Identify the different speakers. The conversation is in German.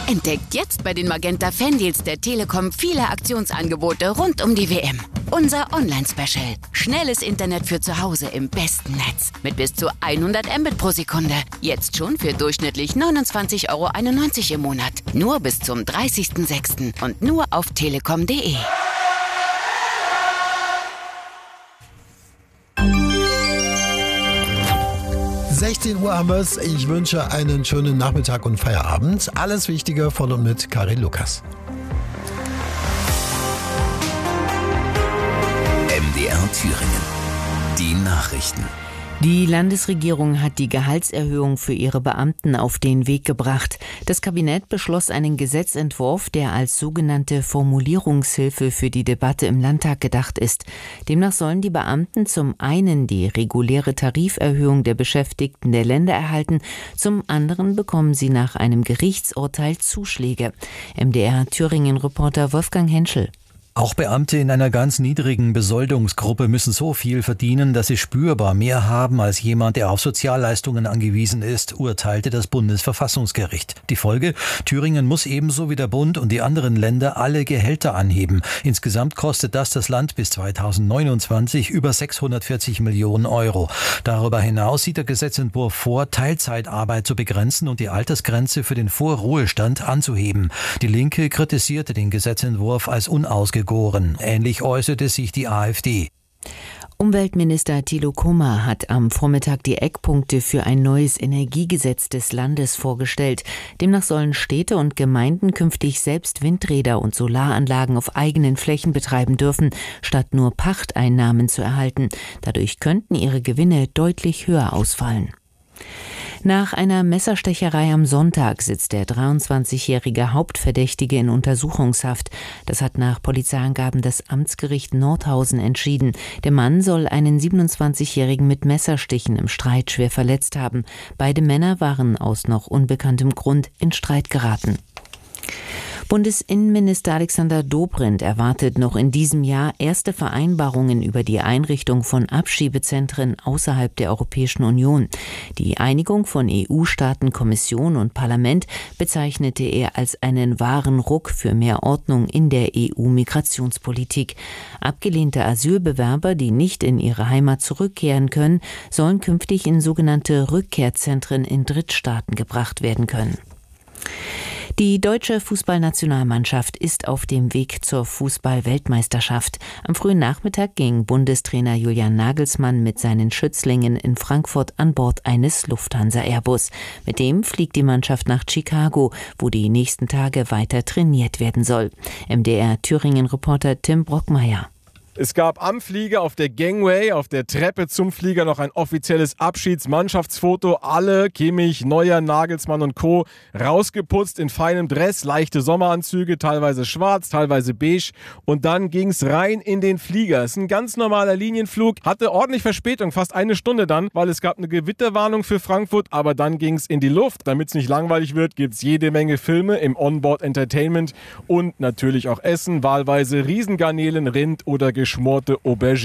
Speaker 1: Entdeckt jetzt bei den Magenta Fandeals der Telekom viele Aktionsangebote rund um die WM. Unser Online-Special. Schnelles Internet für zu Hause im besten Netz. Mit bis zu 100 Mbit pro Sekunde. Jetzt schon für durchschnittlich 29,91 € im Monat. Nur bis zum 30.06. und nur auf telekom.de.
Speaker 2: 16 Uhr haben wir es. Ich wünsche einen schönen Nachmittag und Feierabend. Alles Wichtige von und mit Karin Lukas.
Speaker 3: MDR Thüringen. Die Nachrichten.
Speaker 4: Die Landesregierung hat die Gehaltserhöhung für ihre Beamten auf den Weg gebracht. Das Kabinett beschloss einen Gesetzentwurf, der als sogenannte Formulierungshilfe für die Debatte im Landtag gedacht ist. Demnach sollen die Beamten zum einen die reguläre Tariferhöhung der Beschäftigten der Länder erhalten, zum anderen bekommen sie nach einem Gerichtsurteil Zuschläge. MDR Thüringen-Reporter Wolfgang Henschel.
Speaker 5: Auch Beamte in einer ganz niedrigen Besoldungsgruppe müssen so viel verdienen, dass sie spürbar mehr haben als jemand, der auf Sozialleistungen angewiesen ist, urteilte das Bundesverfassungsgericht. Die Folge: Thüringen muss ebenso wie der Bund und die anderen Länder alle Gehälter anheben. Insgesamt kostet das Land bis 2029 über 640 Millionen €. Darüber hinaus sieht der Gesetzentwurf vor, Teilzeitarbeit zu begrenzen und die Altersgrenze für den Vorruhestand anzuheben. Die Linke kritisierte den Gesetzentwurf als unausgegoren. Ähnlich äußerte sich die AfD.
Speaker 4: Umweltminister Thilo Kummer hat am Vormittag die Eckpunkte für ein neues Energiegesetz des Landes vorgestellt. Demnach sollen Städte und Gemeinden künftig selbst Windräder und Solaranlagen auf eigenen Flächen betreiben dürfen, statt nur Pachteinnahmen zu erhalten. Dadurch könnten ihre Gewinne deutlich höher ausfallen. Nach einer Messerstecherei am Sonntag sitzt der 23-jährige Hauptverdächtige in Untersuchungshaft. Das hat nach Polizeiangaben das Amtsgericht Nordhausen entschieden. Der Mann soll einen 27-jährigen mit Messerstichen im Streit schwer verletzt haben. Beide Männer waren aus noch unbekanntem Grund in Streit geraten. Bundesinnenminister Alexander Dobrindt erwartet noch in diesem Jahr erste Vereinbarungen über die Einrichtung von Abschiebezentren außerhalb der Europäischen Union. Die Einigung von EU-Staaten, Kommission und Parlament bezeichnete er als einen wahren Ruck für mehr Ordnung in der EU-Migrationspolitik. Abgelehnte Asylbewerber, die nicht in ihre Heimat zurückkehren können, sollen künftig in sogenannte Rückkehrzentren in Drittstaaten gebracht werden können. Die deutsche Fußballnationalmannschaft ist auf dem Weg zur Fußball-Weltmeisterschaft. Am frühen Nachmittag ging Bundestrainer Julian Nagelsmann mit seinen Schützlingen in Frankfurt an Bord eines Lufthansa-Airbus. Mit dem fliegt die Mannschaft nach Chicago, wo die nächsten Tage weiter trainiert werden soll. MDR Thüringen-Reporter Tim Brockmeier.
Speaker 6: Es gab am Flieger auf der Gangway, auf der Treppe zum Flieger noch ein offizielles Abschiedsmannschaftsfoto. Alle, Kimmich, Neuer, Nagelsmann und Co. rausgeputzt in feinem Dress, leichte Sommeranzüge, teilweise schwarz, teilweise beige. Und dann ging's rein in den Flieger. Es ist ein ganz normaler Linienflug, hatte ordentlich Verspätung, fast eine Stunde dann, weil es gab eine Gewitterwarnung für Frankfurt. Aber dann ging's in die Luft. Damit es nicht langweilig wird, gibt's jede Menge Filme im Onboard Entertainment und natürlich auch Essen, wahlweise Riesengarnelen, Rind oder geschmorte Aubergine.